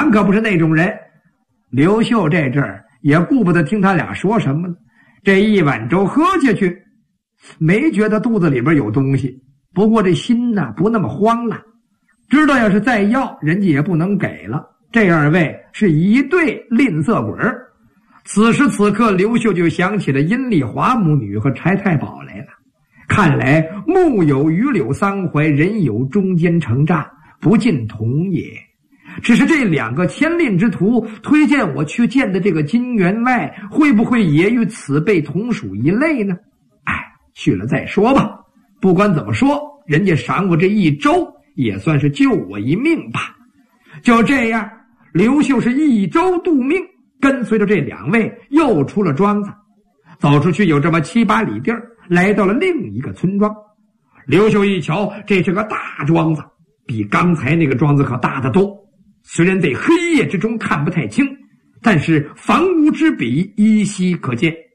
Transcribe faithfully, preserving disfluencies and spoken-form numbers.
咱可不是那种人。刘秀这阵儿也顾不得听他俩说什么了，这一碗粥喝下去，没觉得肚子里边有东西，不过这心呢不那么慌了，知道要是再要人家也不能给了。这二位是一对吝啬鬼儿。此时此刻，刘秀就想起了阴丽华母女和柴太保来了。看来木有榆柳桑槐，人有中间成诈，不尽同也。只是这两个牵令之徒推荐我去见的这个金员外，会不会也与此辈同属一类呢？哎，去了再说吧。不管怎么说，人家赏我这一周，也算是救我一命吧。就这样，刘秀是一周度命，跟随着这两位又出了庄子，走出去有这么七八里地儿，来到了另一个村庄。刘秀一瞧，这是个大庄子，比刚才那个庄子可大得多。虽然在黑夜之中看不太清，但是房屋之比依稀可见。